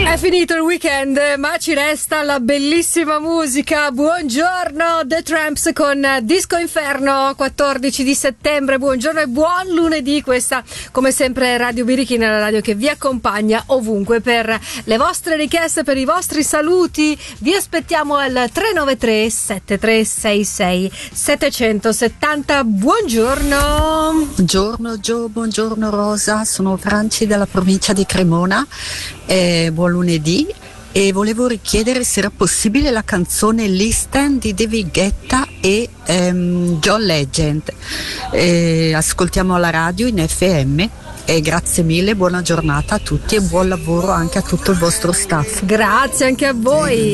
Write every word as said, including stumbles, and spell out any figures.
È finito il weekend, ma ci resta la bellissima musica. Buongiorno The Tramps con Disco Inferno, quattordici di settembre. Buongiorno e buon lunedì. Questa, come sempre, è Radio Birichina, la radio che vi accompagna ovunque. Per le vostre richieste, per i vostri saluti, vi aspettiamo al tre nove tre sette tre sei sei sette sette zero. Buongiorno. Buongiorno Gio, buongiorno Rosa, sono Franci dalla provincia di Cremona. Eh, buon lunedì, e volevo richiedere se era possibile la canzone Listen di David Guetta e ehm, John Legend. Eh, ascoltiamo la radio in F M e grazie mille, buona giornata a tutti e buon lavoro anche a tutto il vostro staff. Grazie anche a voi.